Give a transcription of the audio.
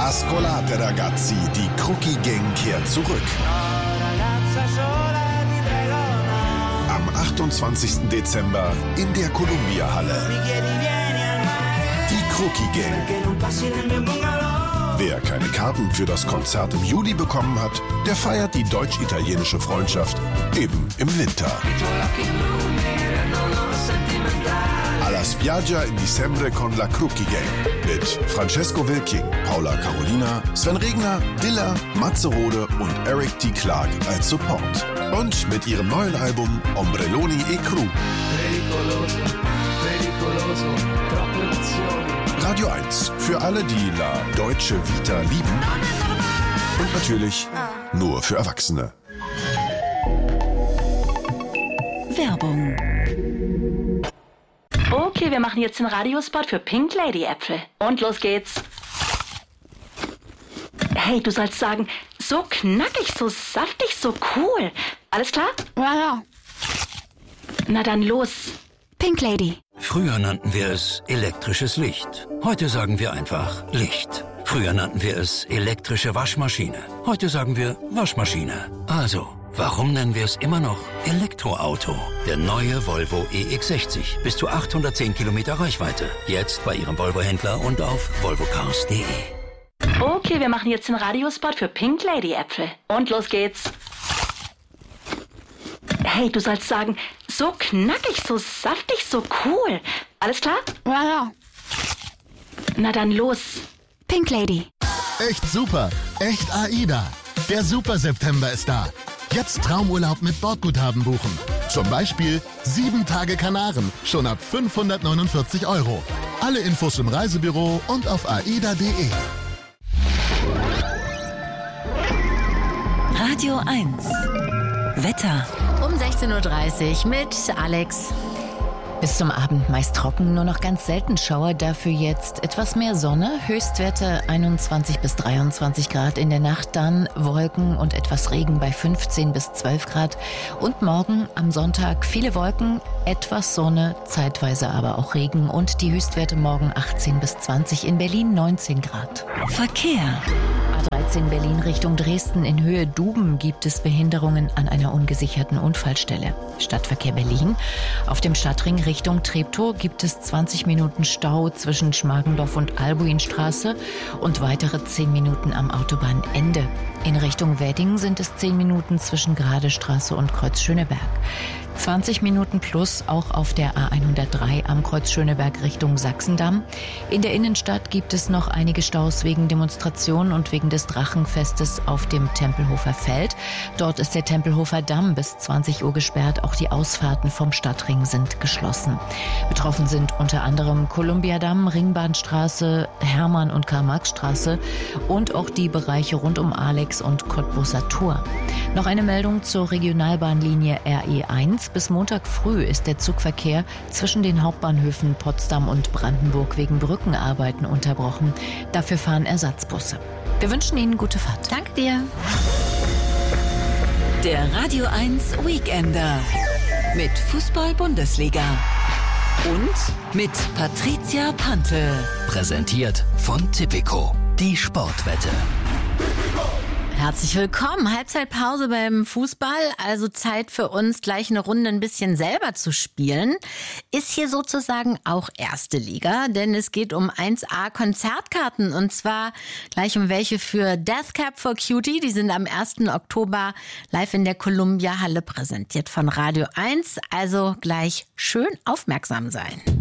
Ascolate ragazzi, die Crookie Gang kehrt zurück. Am 28. Dezember in der Columbia-Halle. Die Crookie Gang. Wer keine Karten für das Konzert im Juli bekommen hat, der feiert die deutsch-italienische Freundschaft eben im Winter. Alla spiaggia in dicembre con la Crookie Gang mit Francesco Wilking, Paula Carolina, Sven Regner, Dilla, Matze Rode und Eric T. Clark als Support. Und mit ihrem neuen Album Ombrelloni e Cru. Radio 1 für alle, die La Deutsche Vita lieben. Und natürlich nur für Erwachsene. Werbung. Okay, wir machen jetzt den Radiospot für Pink Lady Äpfel. Und los geht's. Hey, du sollst sagen, so knackig, so saftig, so cool. Alles klar? Ja. Na dann los. Pink Lady. Früher nannten wir es elektrisches Licht. Heute sagen wir einfach Licht. Früher nannten wir es elektrische Waschmaschine. Heute sagen wir Waschmaschine. Also, warum nennen wir es immer noch Elektroauto? Der neue Volvo EX60. Bis zu 810 Kilometer Reichweite. Jetzt bei Ihrem Volvo-Händler und auf volvocars.de. Okay, wir machen jetzt den Radiospot für Pink Lady Äpfel. Und los geht's. Hey, du sollst sagen, so knackig, so saftig, so cool. Alles klar? Ja. Na dann los. Pink Lady. Echt super, echt AIDA. Der Super September ist da. Jetzt Traumurlaub mit Bordguthaben buchen. Zum Beispiel 7 Tage Kanaren, schon ab 549 €. Alle Infos im Reisebüro und auf aida.de. Radio 1. Wetter. Um 16.30 Uhr mit Alex. Bis zum Abend meist trocken, nur noch ganz selten Schauer, dafür jetzt etwas mehr Sonne, Höchstwerte 21 bis 23 Grad, in der Nacht dann Wolken und etwas Regen bei 15 bis 12 Grad und morgen am Sonntag viele Wolken, etwas Sonne, zeitweise aber auch Regen und die Höchstwerte morgen 18 bis 20, in Berlin 19 Grad. Verkehr. A13 Berlin Richtung Dresden, in Höhe Duben gibt es Behinderungen an einer ungesicherten Unfallstelle. Stadtverkehr Berlin. Auf dem Stadtring Richtung Treptow gibt es 20 Minuten Stau zwischen Schmargendorf und Albuinstraße und weitere 10 Minuten am Autobahnende. In Richtung Wedding sind es 10 Minuten zwischen Gradestraße und Kreuz Schöneberg. 20 Minuten plus auch auf der A103 am Kreuz Schöneberg Richtung Sachsendamm. In der Innenstadt gibt es noch einige Staus wegen Demonstrationen und wegen des Drachenfestes auf dem Tempelhofer Feld. Dort ist der Tempelhofer Damm bis 20 Uhr gesperrt. Auch die Ausfahrten vom Stadtring sind geschlossen. Betroffen sind unter anderem Kolumbiadamm, Ringbahnstraße, Hermann- und Karl-Marx-Straße und auch die Bereiche rund um Alex und Cottbusser Tor. Noch eine Meldung zur Regionalbahnlinie RE1. Bis Montag früh ist der Zugverkehr zwischen den Hauptbahnhöfen Potsdam und Brandenburg wegen Brückenarbeiten unterbrochen. Dafür fahren Ersatzbusse. Wir wünschen Ihnen gute Fahrt. Danke dir. Der Radio 1 Weekender mit Fußball-Bundesliga und mit Patricia Pantl. Präsentiert von Tipico, die Sportwette. Herzlich willkommen. Halbzeitpause beim Fußball. Also Zeit für uns, gleich eine Runde ein bisschen selber zu spielen. Ist hier sozusagen auch erste Liga, denn es geht um 1A Konzertkarten und zwar gleich um welche für Death Cab for Cutie. Die sind am 1. Oktober live in der Columbia Halle präsentiert von Radio 1. Also gleich schön aufmerksam sein.